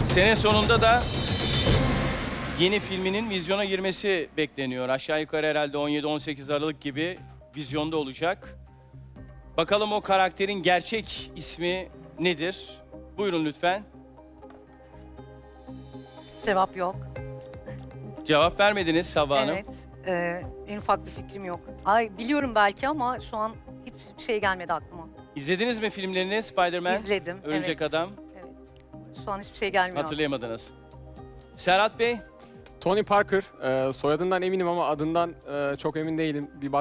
Sene sonunda da yeni filminin vizyona girmesi bekleniyor. Aşağı yukarı herhalde 17-18 Aralık gibi vizyonda olacak. Bakalım o karakterin gerçek ismi nedir? Buyurun lütfen. Cevap yok. Cevap vermediniz Havva Hanım. Evet. En ufak bir fikrim yok. Ay biliyorum belki ama şu an hiç şey gelmedi aklıma. İzlediniz mi filmlerini Spider-Man? İzledim. Örümcek evet. Adam. Evet. Şu an hiçbir şey gelmiyor. Hatırlayamadınız. Serhat Bey, Tony Parker, soyadından eminim ama adından çok emin değilim. Bir